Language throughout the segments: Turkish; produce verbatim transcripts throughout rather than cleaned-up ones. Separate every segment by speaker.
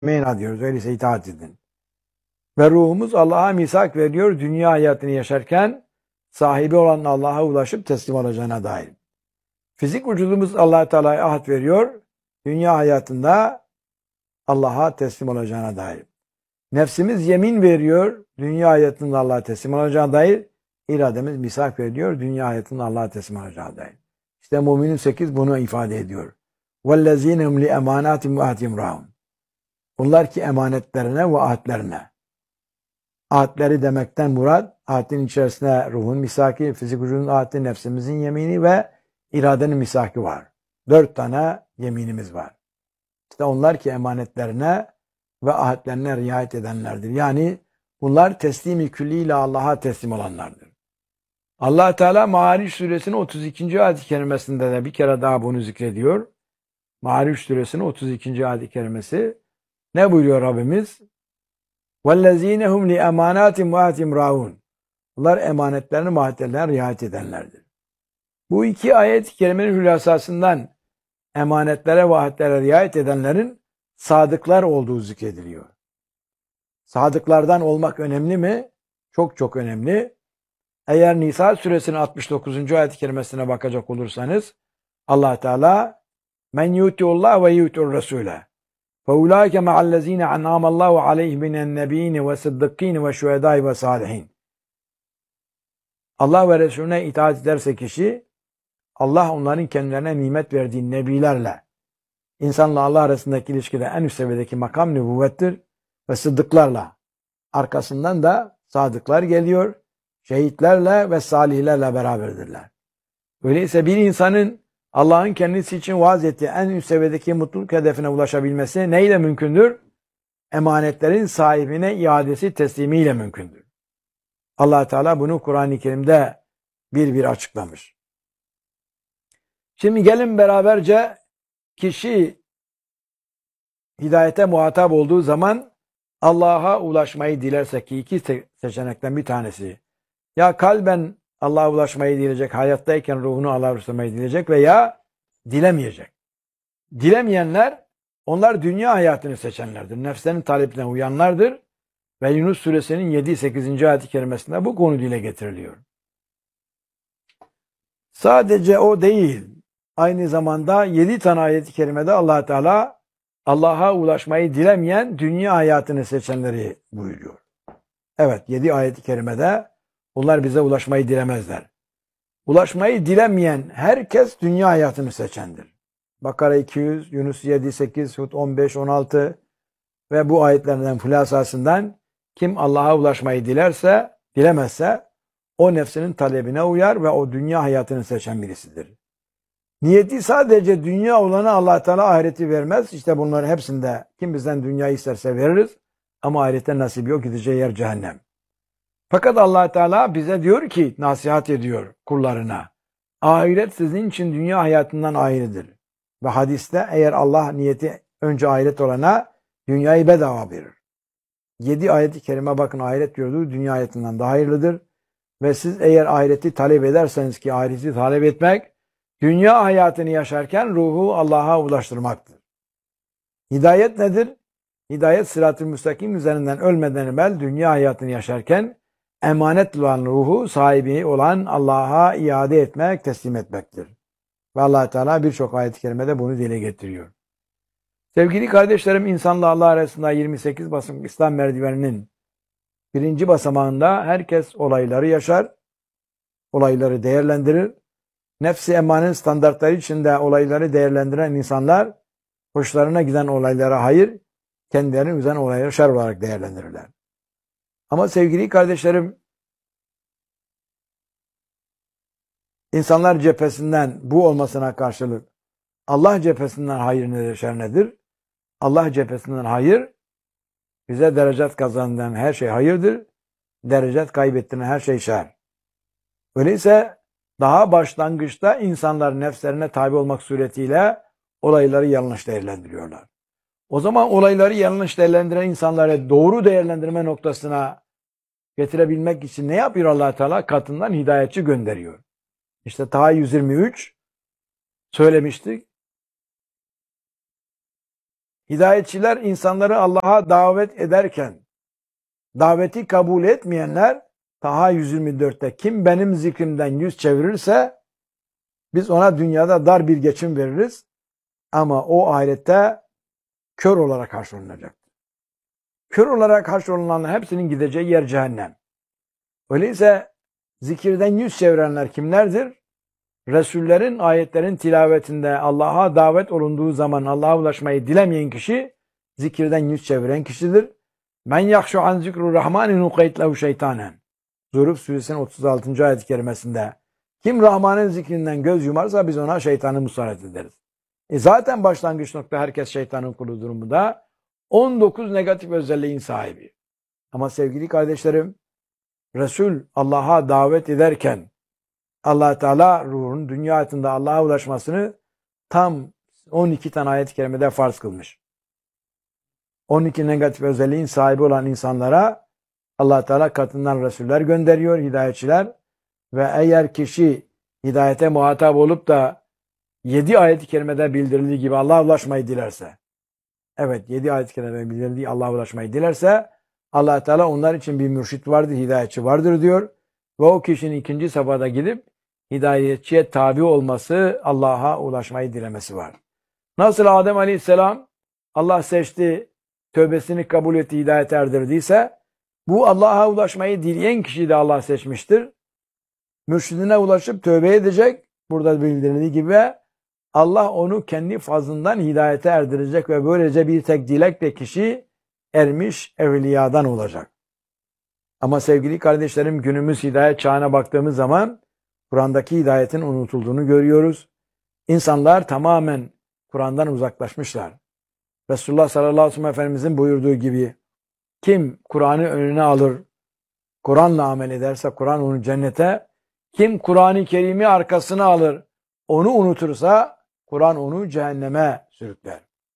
Speaker 1: meyna diyoruz. Öyleyse itaat edin. Ve ruhumuz Allah'a misak veriyor. Dünya hayatını yaşarken sahibi olan Allah'a ulaşıp teslim olacağına dair. Fizik vücudumuz Allah-u Teala'ya ahd veriyor. Dünya hayatında Allah'a teslim olacağına dair. Nefsimiz yemin veriyor. Dünya hayatında Allah'a teslim olacağına dair. İrademiz misak veriyor. Dünya hayatında Allah'a teslim olacağına dair. İşte Müminun sekiz bunu ifade ediyor. وَالَّذ۪ينَ هُمْ لِأَمَانَاتِمْ وَاَهْتِمْ رَاهُمْ Bunlar ki emanetlerine ve ahdlerine. Ahdleri demekten murat, ahdin içerisinde ruhun misaki, fizik vücudun ahdi, nefsimizin yemini ve iradenin misaki var. Dört tane yeminimiz var. İşte onlar ki emanetlerine ve ahdlerine riayet edenlerdir. Yani bunlar teslimi külliyle Allah'a teslim olanlardır. Allah Teala Ma'ariç suresinin otuz ikinci ayet-i kerimesinde de bir kere daha bunu zikrediyor. Ma'ariç suresinin otuz ikinci ayet-i kerimesi ne buyuruyor Rabbimiz? وَالَّذ۪ينَ هُمْ لِأَمَانَاتٍ وَاَهْتِمْ رَاهُونَ Bunlar emanetlerine, mahdlerine riayet edenlerdir. Bu iki ayet-i kerimenin hülasasından emanetlere ve ahdlere riayet edenlerin sadıklar olduğu zikrediliyor. Sadıklardan olmak önemli mi? Çok çok önemli. Eğer Nisa suresinin altmış dokuzuncu ayet-i kerimesine bakacak olursanız Allah Teala men yutiullah ve yutur rasule فَاُولَٰئِكَ مَعَ الَّذ۪ينَ عَنْعَمَ اللّٰهُ عَلَيْهِ مِنَ النَّب۪ينَ وَصِدِّق۪ينَ وَشُهَدَاءِ وَصَالِح۪ينَ Allah ve Resulüne itaat ederse kişi, Allah onların kendilerine nimet verdiği nebilerle, insanla Allah arasındaki ilişkide en üst seviyedeki makam nübüvvettir ve sıddıklarla, arkasından da sadıklar geliyor, şehitlerle ve salihlerle beraberdirler. Öyleyse bir insanın Allah'ın kendisi için vaaz ettiği en üst seviyedeki mutluluk hedefine ulaşabilmesi neyle mümkündür? Emanetlerin sahibine iadesi teslimiyle mümkündür. Allah Teala bunu Kur'an-ı Kerim'de bir bir açıklamış. Şimdi gelin beraberce kişi hidayete muhatap olduğu zaman Allah'a ulaşmayı dilerse ki iki seçenekten bir tanesi. Ya kalben Allah'a ulaşmayı dileyecek, hayattayken ruhunu Allah'a ulaşmayı dileyecek veya dilemeyecek. Dilemeyenler, onlar dünya hayatını seçenlerdir. Nefslerinin talepine uyanlardır. Ve Yunus suresinin yedi sekizinci ayet-i kerimesinde bu konu dile getiriliyor. Sadece o değil, aynı zamanda yedi tane ayet-i kerimede Allah Teala Allah'a ulaşmayı dilemeyen dünya hayatını seçenleri buyuruyor. Evet, yedi ayet-i kerimede onlar bize ulaşmayı dilemezler. Ulaşmayı dilemeyen herkes dünya hayatını seçendir. Bakara iki yüz, Yunus yedi sekiz, Hud on beş on altı ve bu ayetlerden fulasasından kim Allah'a ulaşmayı dilerse, dilemezse o nefsinin talebine uyar ve o dünya hayatını seçen birisidir. Niyeti sadece dünya olana Allah Teala ahireti vermez. İşte bunların hepsinde kim bizden dünyayı isterse veririz ama ahirete nasip yok, gideceği yer cehennem. Fakat Allah Teala bize diyor ki, nasihat ediyor kullarına. Ahiret sizin için dünya hayatından ayrıdır. Ve hadiste eğer Allah niyeti önce ahiret olana dünyayı bedava verir. Yedi ayet-i kerime bakın ahiret diyordu, dünya hayatından daha hayırlıdır. Ve siz eğer ahireti talep ederseniz ki ahireti talep etmek, dünya hayatını yaşarken ruhu Allah'a ulaştırmaktır. Hidayet nedir? Hidayet sırat-ı müstakim üzerinden ölmeden evvel dünya hayatını yaşarken emanet olan ruhu sahibi olan Allah'a iade etmek, teslim etmektir. Ve Allah Teala birçok ayet-i kerimede bunu dile getiriyor. Sevgili kardeşlerim, insanla Allah arasında yirmi sekiz basamak İslam merdiveninin birinci basamağında herkes olayları yaşar, olayları değerlendirir. Nefsi emanet standartları içinde olayları değerlendiren insanlar hoşlarına giden olaylara hayır, kendilerine üzen olayları şer olarak değerlendirirler. Ama sevgili kardeşlerim, insanlar cephesinden bu olmasına karşılık Allah cephesinden hayır nedir, şer nedir? Allah cephesinden hayır, bize derecat kazandıran her şey hayırdır, derecat kaybettiren her şey şer. Öyleyse daha başlangıçta insanlar nefslerine tabi olmak suretiyle olayları yanlış değerlendiriyorlar. O zaman olayları yanlış değerlendiren insanları doğru değerlendirme noktasına getirebilmek için ne yapıyor Allah Teala? Katından hidayetçi gönderiyor. İşte Taha yüz yirmi üç söylemiştik. Hidayetçiler insanları Allah'a davet ederken daveti kabul etmeyenler Taha yüz yirmi dörtte kim benim zikrimden yüz çevirirse biz ona dünyada dar bir geçim veririz ama o ahirette kör olarak haşrolunacak. Kör olarak haşrolunanların hepsinin gideceği yer cehennem. Öyleyse zikirden yüz çevirenler kimlerdir? Resullerin ayetlerin tilavetinde Allah'a davet olunduğu zaman Allah'a ulaşmayı dilemeyen kişi zikirden yüz çeviren kişidir. Men yahşu an zikru rahmani nuqayt lehu şeytanen. Zuhruf suresinin otuz altıncı ayet-i kerimesinde kim Rahman'ın zikrinden göz yumarsa biz ona şeytanı musallat ederiz. E zaten başlangıç nokta herkes şeytanın kulu durumunda on dokuz negatif özelliğin sahibi. Ama sevgili kardeşlerim, Resul Allah'a davet ederken Allah Teala ruhun dünya hayatında Allah'a ulaşmasını tam on iki tane ayet-i kerimede farz kılmış. on iki negatif özelliğin sahibi olan insanlara Allah Teala katından Resuller gönderiyor, hidayetçiler. Ve eğer kişi hidayete muhatap olup da yedi ayet-i kerimede bildirildiği gibi Allah'a ulaşmayı dilerse, evet yedi ayet-i kerimede bildirildiği Allah'a ulaşmayı dilerse, Allah Teala onlar için bir mürşit vardır, hidayetçi vardır diyor. Ve o kişinin ikinci safhada gidip hidayetçiye tabi olması, Allah'a ulaşmayı dilemesi var. Nasıl Adem Aleyhisselam Allah seçti, tövbesini kabul etti, hidayete erdirdiyse, bu Allah'a ulaşmayı dileyen kişiyi de Allah seçmiştir. Mürşidine ulaşıp tövbe edecek, burada bildirildiği gibi Allah onu kendi fazlından hidayete erdirecek ve böylece bir tek dilekle kişi ermiş evliyadan olacak. Ama sevgili kardeşlerim, günümüz hidayet çağına baktığımız zaman Kur'an'daki hidayetin unutulduğunu görüyoruz. İnsanlar tamamen Kur'an'dan uzaklaşmışlar. Resulullah sallallahu aleyhi ve sellem Efendimizin buyurduğu gibi kim Kur'an'ı önüne alır, Kur'an'la amel ederse Kur'an onu cennete, kim Kur'an-ı Kerim'i arkasına alır, onu unutursa Kur'an onu cehenneme sürükler.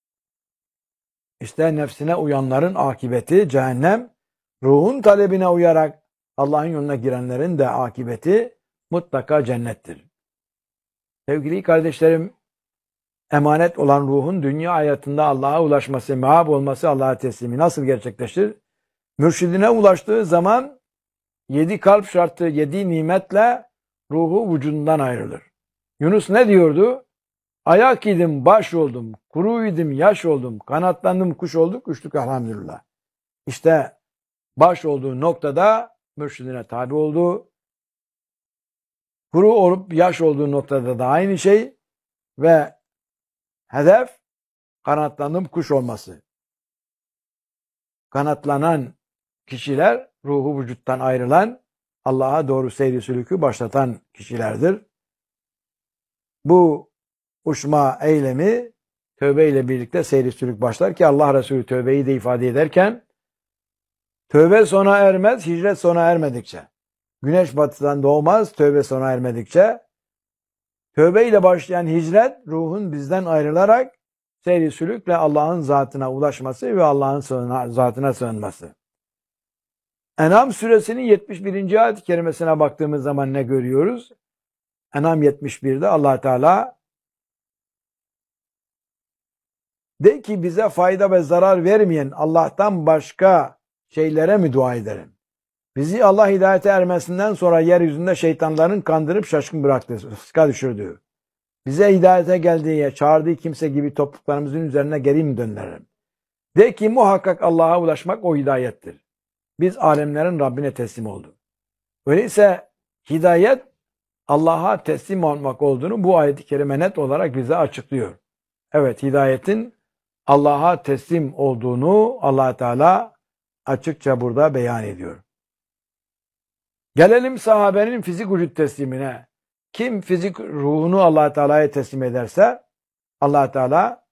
Speaker 1: İşte nefsine uyanların akıbeti cehennem, ruhun talebine uyarak Allah'ın yoluna girenlerin de akıbeti mutlaka cennettir. Sevgili kardeşlerim, emanet olan ruhun dünya hayatında Allah'a ulaşması, meab olması, Allah'a teslimi nasıl gerçekleşir? Mürşidine ulaştığı zaman yedi kalp şartı, yedi nimetle ruhu vücudundan ayrılır. Yunus ne diyordu? Ayak idim, baş oldum, kuru idim, yaş oldum, kanatlandım, kuş olduk, uçtuk elhamdülillah. İşte baş olduğu noktada mürşidine tabi oldu. Kuru olup yaş olduğu noktada da aynı şey ve hedef kanatlandım, kuş olması. Kanatlanan kişiler ruhu vücuttan ayrılan, Allah'a doğru seyri sülükü başlatan kişilerdir. Bu uçma eylemi tövbe ile birlikte seyri sülük başlar ki Allah Resulü tövbeyi de ifade ederken tövbe sona ermez, hicret sona ermedikçe. Güneş batıdan doğmaz, tövbe sona ermedikçe. Tövbe ile başlayan hicret ruhun bizden ayrılarak seyri sülükle Allah'ın zatına ulaşması ve Allah'ın zatına sığınması. En'am suresinin yetmiş birinci ayet-i kerimesine baktığımız zaman ne görüyoruz? En'am yetmiş birde Allah Teala de ki bize fayda ve zarar vermeyen Allah'tan başka şeylere mi dua edelim? Bizi Allah hidayete ermesinden sonra yeryüzünde şeytanların kandırıp şaşkın bıraktı, sıska düşürdü. Bize hidayete geldiği, çağırdığı kimse gibi topluluklarımızın üzerine geri mi döndürelim? De ki muhakkak Allah'a ulaşmak o hidayettir. Biz alemlerin Rabbine teslim olduk. Öyleyse hidayet Allah'a teslim olmak olduğunu bu ayet-i kerime net olarak bize açıklıyor. Evet, hidayetin Allah'a teslim olduğunu Allah Teala açıkça burada beyan ediyor. Gelelim sahabenin fizik vücut teslimine. Kim fizik ruhunu Allah Teala'ya teslim ederse Allah Teala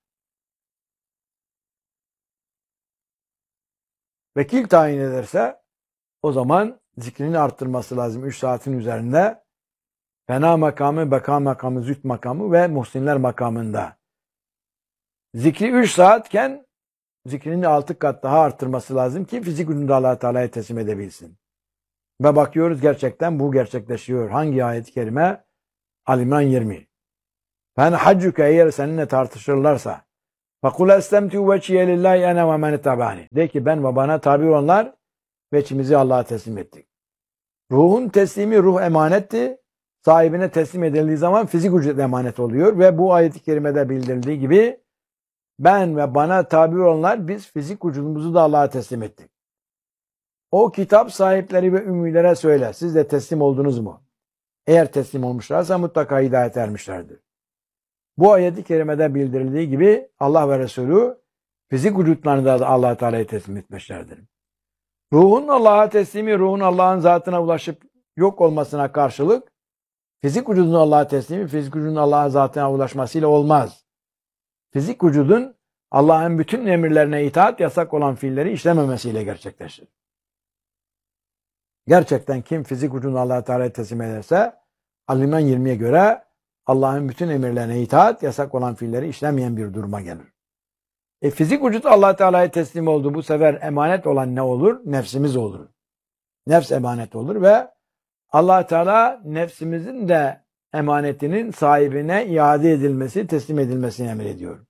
Speaker 1: vekil tayin ederse o zaman zikrini arttırması lazım. Üç saatin üzerinde fena makamı, beka makamı, züht makamı ve muhsinler makamında. Zikri üç saatken zikrinin altı kat daha arttırması lazım ki fizik ürünü Allah Teala'ya teslim edebilsin. Ve bakıyoruz gerçekten bu gerçekleşiyor. Hangi ayet-i kerime? Ali İmran yirmi. Ben haccuke eğer seninle tartışırlarsa فَقُلْ اَسْتَمْتُوا وَجْهِيَ لِلّٰهِ اَنَا وَمَنِ اتَّبَعَنِي. De ki ben ve bana tabi olanlar veçimizi Allah'a teslim ettik. Ruhun teslimi ruh emanetti. Sahibine teslim edildiği zaman fizik vücut emanet oluyor ve bu ayet-i kerimede bildirildiği gibi ben ve bana tabi olanlar biz fizik vücudumuzu da Allah'a teslim ettik. O kitap sahipleri ve ümmilere söyle. Siz de teslim oldunuz mu? Eğer teslim olmuşlarsa mutlaka hidayet ermişlerdir. Bu ayet-i kerimede bildirildiği gibi Allah ve Resulü fizik vücutlarını da Allah Teala'ya teslim etmişlerdir. Ruhun Allah'a teslimi, ruhun Allah'ın zatına ulaşıp yok olmasına karşılık fizik vücudun Allah'a teslimi, fizik vücudun Allah'ın zatına ulaşmasıyla olmaz. Fizik vücudun Allah'ın bütün emirlerine itaat, yasak olan fiilleri işlememesiyle gerçekleşir. Gerçekten kim fizik vücudunu Allah Teala'ya teslim ederse, Al-İmran yirmiye göre Allah'ın bütün emirlerine itaat, yasak olan fiilleri işlemeyen bir duruma gelir. E fizik vücut Allah Teala'ya teslim oldu. Bu sefer emanet olan ne olur? Nefsimiz olur. Nefs emanet olur ve Allah Teala nefsimizin de emanetinin sahibine iade edilmesi, teslim edilmesini emrediyor.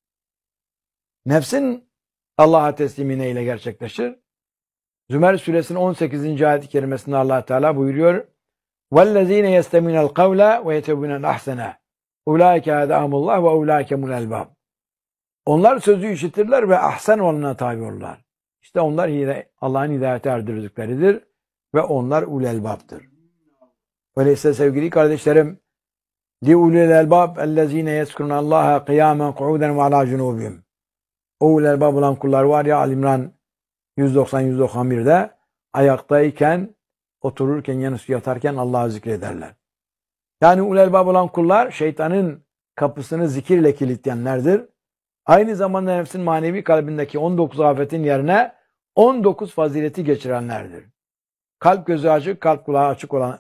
Speaker 1: Nefsin Allah'a teslimi neyle gerçekleşir? Zümer suresinin on sekizinci ayet-i kerimesinde Allah Teala buyuruyor: وَالَّذ۪ينَ يَسْتَمِينَ الْقَوْلَ وَيَتَبُونَ الْأَحْسَنَ اُولَٰئِكَ هَدَاهُمُ اللّٰهُ وَاُولَٰئِكَ مُ الْأَلْبَابِ. Onlar sözü işitirler ve ahsen olanına tabi olurlar. İşte onlar Allah'ın hidayete erdirdikleridir ve onlar ulul elbaptır. Öyleyse sevgili kardeşlerim, li ulul elbab ellezine yezkurunallaha kıyamen kuuden ve ala cunubihim. O ulul elbab olan kullar var ya, Al-İmran yüz doksan yüz doksan bir'de ayaktayken, otururken, yanısı yatarken Allah'ı zikrederler. Yani ulul elbab olan kullar şeytanın kapısını zikirle kilitleyenlerdir. Aynı zamanda nefsin manevi kalbindeki on dokuz afetin yerine on dokuz fazileti geçirenlerdir. Kalp gözü açık, kalp kulağı açık olan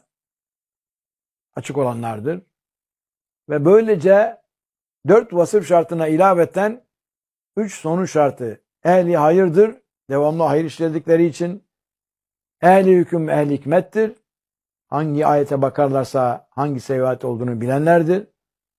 Speaker 1: açık olanlardır. Ve böylece dört vasıf şartına ilaveten üç sonuç şartı. Ehli hayırdır, devamlı hayır işledikleri için. Ehli hüküm, ehli hikmettir. Hangi ayete bakarlarsa hangi seviat olduğunu bilenlerdir.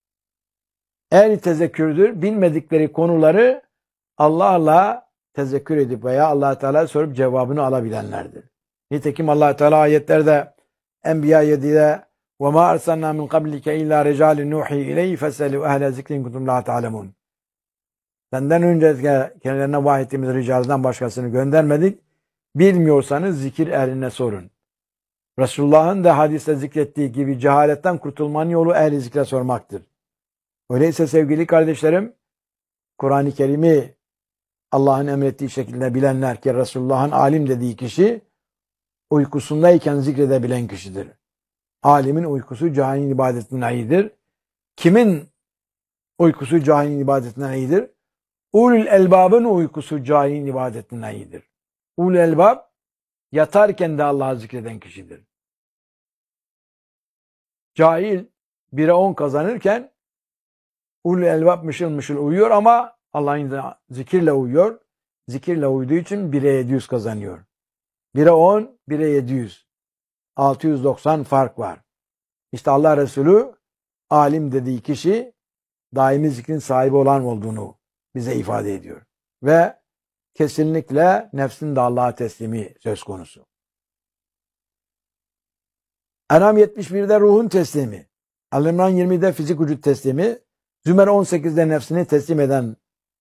Speaker 1: Ehli tezekkürdür. Bilmedikleri konuları Allah'la tezekkür edip veya Allah Teala sorup cevabını alabilenlerdir. Nitekim Allah Teala ayetlerde Enbiya yedi'de وَمَا أَرْسَلْنَا مِنْ قَبْلِكَ اِلَّا رِجَالٍ نُوحِي اِلَيْهِ فَسَلُوا اَهْلَ ذِكْرٍ كُنْتُمْ لَا تَعْلَمُونَ. Senden önce kendilerine vahyettiğimiz ricalden başkasını göndermedik. Bilmiyorsanız zikir ehline sorun. Resulullah'ın da hadiste zikrettiği gibi cehaletten kurtulmanın yolu ehli zikre sormaktır. Öyleyse sevgili kardeşlerim, Kur'an-ı Kerim'i Allah'ın emrettiği şekilde bilenler ki Resulullah'ın alim dediği kişi uykusundayken zikredebilen kişidir. Alimin uykusu cahilin ibadetinden iyidir. Kimin uykusu cahilin ibadetinden iyidir? Ulul elbabın uykusu cahilin ibadetinden iyidir. Ulul elbab yatarken de Allah'ı zikreden kişidir. Cahil bire on kazanırken ulul elbab mışıl mışıl uyuyor ama Allah'ın zikirle uyuyor. Zikirle uyuduğu için bire yedi yüz kazanıyor. bire on, bire yedi yüz. altı yüz doksan fark var. İşte Allah Resulü alim dediği kişi daimi zikrin sahibi olan olduğunu bize ifade ediyor. Ve kesinlikle nefsin de Allah'a teslimi söz konusu. En'am yetmiş bir'de ruhun teslimi. Al-İmran yirmi'de fizik vücut teslimi. Zümer on sekiz'de nefsini teslim eden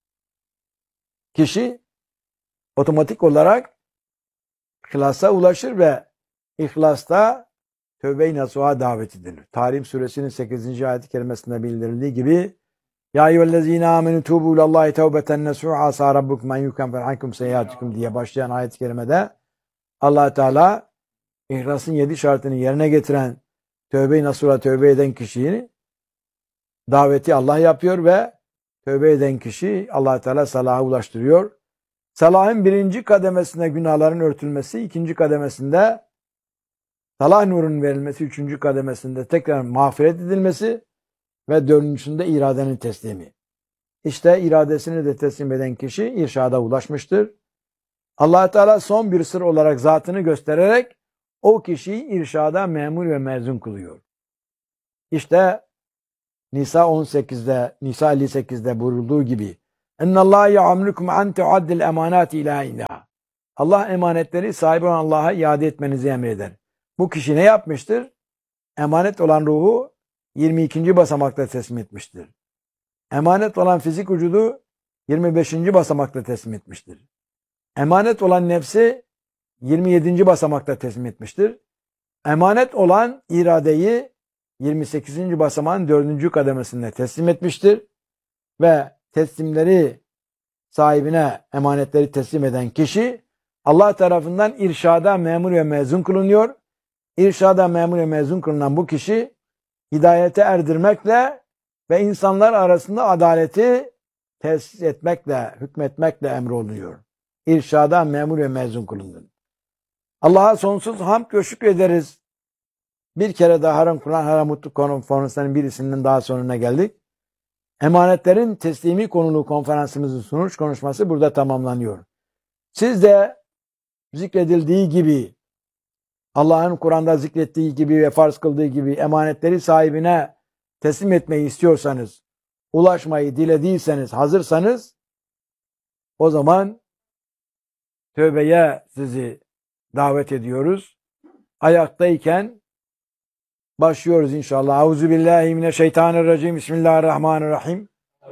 Speaker 1: kişi otomatik olarak ihlasa ulaşır ve İhlasta tövbe-i nasuha davet edilir. Tahrim suresinin sekizinci ayet-i kerimesinde bildirildiği gibi Ya eyyühellezine amenü tubu ilallahi tevbeten nasuha asa rabbukum en yukemmir ankum seyyiatikum diye başlayan ayet-i kerimede Allah Teala ihlasın yedi şartını yerine getiren tövbe-i nasuha tövbe eden kişiyi daveti Allah yapıyor ve tövbe eden kişi Allah Teala salaha ulaştırıyor. Salahın birinci kademesinde günahların örtülmesi, ikinci kademesinde salah nurunun verilmesi, üçüncü kademesinde tekrar mağfiret edilmesi ve dördüncüsünde iradenin teslimi. İşte iradesini de teslim eden kişi irşada ulaşmıştır. Allah Teala son bir sır olarak zatını göstererek o kişiyi irşada memur ve mezun kılıyor. İşte Nisa on sekiz'de, Nisa elli sekiz'de buyurulduğu gibi Ennallâhe ya'amrukum an tu'addil emanâti ilâ ilâ. Allah emanetleri sahibi olan Allah'a iade etmenizi emreder. Bu kişi ne yapmıştır? Emanet olan ruhu yirmi ikinci basamakta teslim etmiştir. Emanet olan fizik vücudu yirmi beşinci basamakta teslim etmiştir. Emanet olan nefsi yirmi yedinci basamakta teslim etmiştir. Emanet olan iradeyi yirmi sekizinci basamağın dördüncü kademesinde teslim etmiştir. Ve teslimleri sahibine emanetleri teslim eden kişi Allah tarafından irşada memur ve mezun kılınıyor. İrşada memur ve mezun kılınan bu kişi hidayete erdirmekle ve insanlar arasında adaleti tesis etmekle, hükmetmekle emrolunuyor. İrşada memur ve mezun kılındın. Allah'a sonsuz hamd ve şükrederiz. Bir kere daha Haram Kur'an Haramutlu konferanslarının birisinin daha sonuna geldik. Emanetlerin teslimi konulu konferansımızın sunuş konuşması burada tamamlanıyor. Siz de zikredildiği gibi, Allah'ın Kur'an'da zikrettiği gibi ve farz kıldığı gibi emanetleri sahibine teslim etmeyi istiyorsanız, ulaşmayı dilediyseniz, hazırsanız, o zaman tövbeye sizi davet ediyoruz. Ayaktayken başlıyoruz inşallah. Euzubillahimineşşeytanirracim. Bismillahirrahmanirrahim.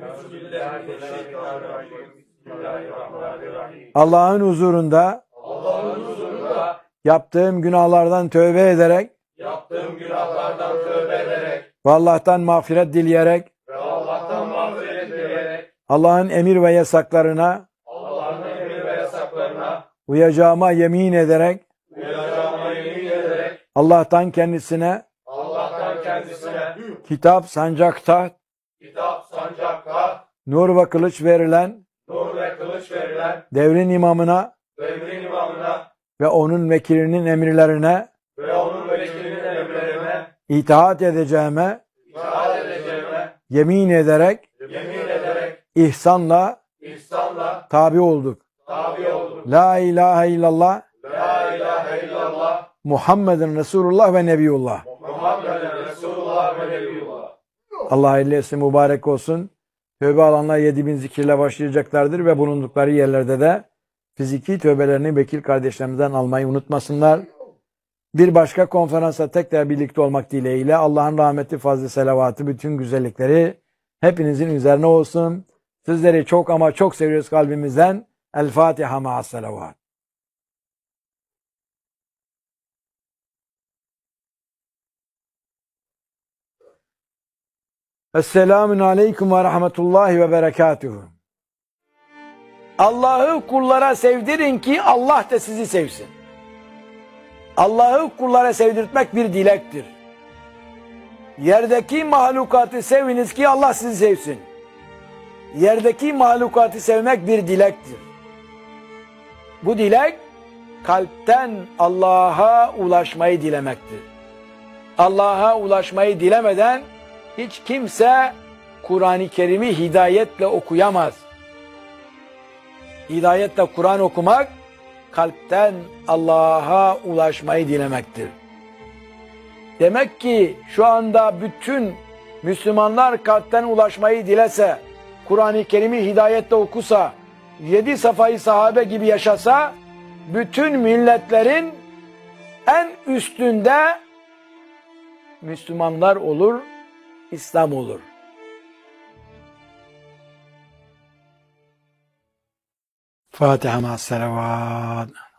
Speaker 1: Allah'ın huzurunda,
Speaker 2: Allah'ın huzurunda
Speaker 1: yaptığım günahlardan tövbe ederek,
Speaker 2: yaptığım günahlardan tövbe ederek
Speaker 1: ve Allah'tan mağfiret dileyerek,
Speaker 2: ve Allah'tan mağfiret dileyerek
Speaker 1: Allah'ın emir ve yasaklarına
Speaker 2: Allah'ın emir ve yasaklarına
Speaker 1: uyacağıma yemin ederek,
Speaker 2: uyacağıma yemin ederek
Speaker 1: Allah'tan kendisine
Speaker 2: Allah'tan kendisine
Speaker 1: kitap, sancak, taht,
Speaker 2: kitap, sancak, taht,
Speaker 1: nur ve kılıç verilen
Speaker 2: nur ve kılıç verilen
Speaker 1: devrin imamına
Speaker 2: devrin imamına
Speaker 1: ve onun vekilinin emirlerine
Speaker 2: ve onun vekilinin emirlerine
Speaker 1: itaat edeceğime
Speaker 2: itaat edeceğime
Speaker 1: yemin ederek
Speaker 2: yemin ederek
Speaker 1: ihsanla
Speaker 2: ihsanla
Speaker 1: tabi olduk.
Speaker 2: tabi olduk.
Speaker 1: La ilahe illallah
Speaker 2: La ilahe illallah
Speaker 1: Muhammedun Resulullah ve Nebiyullah.
Speaker 2: Muhammeden Resulullah ve Nebiyullah.
Speaker 1: Allah hayırlı etsin, mübarek olsun. Tövbe alanlar yedi bin zikirle başlayacaklardır ve bulundukları yerlerde de fiziki tövbelerini vekil kardeşlerimizden almayı unutmasınlar. Bir başka konferansa tekrar birlikte olmak dileğiyle Allah'ın rahmeti, fazlı selavatı, bütün güzellikleri hepinizin üzerine olsun. Sizleri çok ama çok seviyoruz kalbimizden. El Fatiha ma'as selavat. Esselamun aleyküm ve rahmetullahi ve berekatuhu. Allah'ı kullara sevdirin ki Allah da sizi sevsin. Allah'ı kullara sevdirtmek bir dilektir. Yerdeki mahlukatı seviniz ki Allah sizi sevsin. Yerdeki mahlukatı sevmek bir dilektir. Bu dilek kalpten Allah'a ulaşmayı dilemektir. Allah'a ulaşmayı dilemeden hiç kimse Kur'an-ı Kerim'i hidayetle okuyamaz. Hidayetle Kur'an okumak, kalpten Allah'a ulaşmayı dilemektir. Demek ki şu anda bütün Müslümanlar kalpten ulaşmayı dilese, Kur'an-ı Kerim'i hidayetle okusa, yedi safayı sahabe gibi yaşasa, bütün milletlerin en üstünde Müslümanlar olur, İslam olur. Fatiha ma'as selavat.